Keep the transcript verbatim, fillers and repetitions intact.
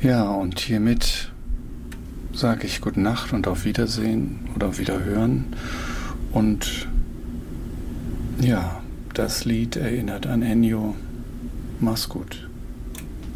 Ja, und hiermit sage ich Gute Nacht und auf Wiedersehen oder auf Wiederhören. Und ja, das Lied erinnert an Ennio. Mach's gut.